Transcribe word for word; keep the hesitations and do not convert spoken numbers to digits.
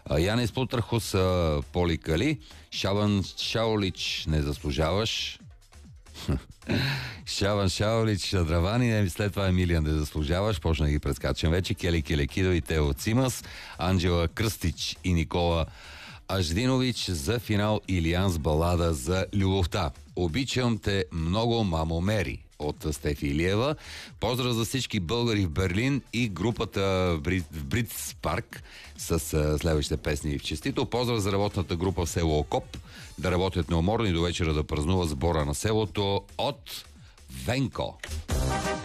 Янис Путрахус, Поли Кали, Шабан Шаолич, не заслужаваш. Шаван Шаолич, Дравани, след това Емилиан, не заслужаваш, почна да ги прескачам вече, Кели Келекидо и Тео Цимас, Анджела Кръстич и Никола Аждинович за финал Илиан с балада за любовта. Обичам те много, мамо Мери от Стефи Илиева. Поздрав за всички българи в Берлин и групата в Бритс парк с следващите песни в честито. Поздрав за работната група в село Окоп. Да работят неуморно и до вечера да празнуват сбора на селото от Венко.